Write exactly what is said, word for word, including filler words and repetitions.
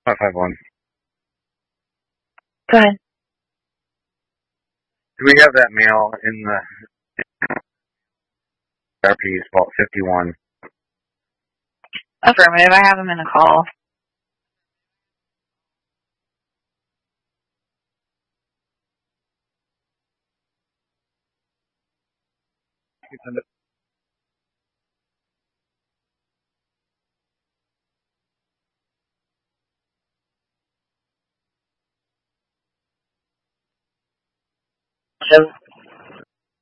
Five five one. Go ahead. Do we have that mail in the R P Vault fifty-one? Affirmative. I have him in a call. Send it. So